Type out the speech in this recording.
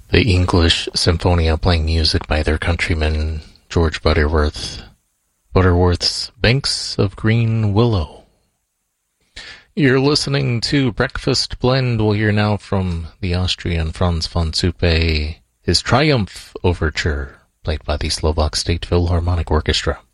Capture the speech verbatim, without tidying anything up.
The English Symphonia playing music by their countryman George Butterworth. Butterworth's Banks of Green Willow. You're listening to Breakfast Blend. We'll hear now from the Austrian Franz von Suppe, his Triumph Overture, played by the Slovak State Philharmonic Orchestra.